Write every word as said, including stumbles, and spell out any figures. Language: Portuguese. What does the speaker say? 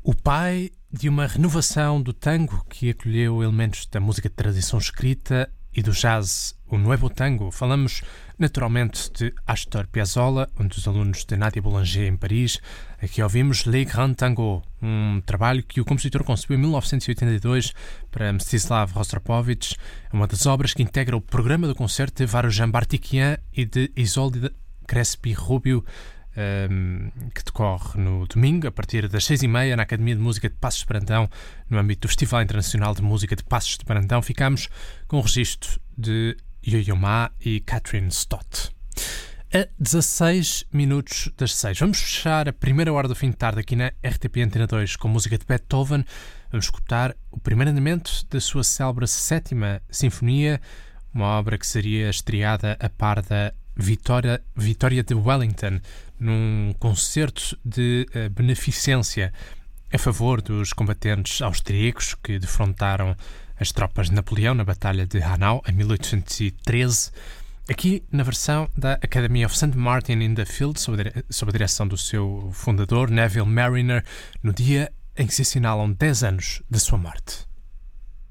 O pai de uma renovação do tango que acolheu elementos da música de tradição escrita e do jazz, o Nuevo Tango. Falamos naturalmente de Astor Piazzolla, um dos alunos de Nadia Boulanger em Paris. Aqui ouvimos Les Grands Tangos, um trabalho que o compositor concebeu em mil novecentos e oitenta e dois para Mstislav Rostropovich, uma das obras que integra o programa do concerto de Varoujan Bartikian e de Isolde Crespi Rubio, Um, que decorre no domingo, a partir das seis e meia, na Academia de Música de Passos de Brandão, no âmbito do Festival Internacional de Música de Passos de Brandão. Ficamos com o registro de Yo-Yo Ma e Catherine Stott. A dezasseis minutos das seis. Vamos fechar a primeira hora do fim de tarde aqui na R T P Antena dois com música de Beethoven. Vamos escutar o primeiro andamento da sua célebre sétima sinfonia, uma obra que seria estreada a par da Vitória, Vitória de Wellington, num concerto de uh, beneficência a favor dos combatentes austríacos que defrontaram as tropas de Napoleão na Batalha de Hanau em mil oitocentos e treze, aqui na versão da Academy of Saint Martin in the Field, sob a, dire- sob a direção do seu fundador, Neville Marriner, no dia em que se assinalam dez anos da sua morte.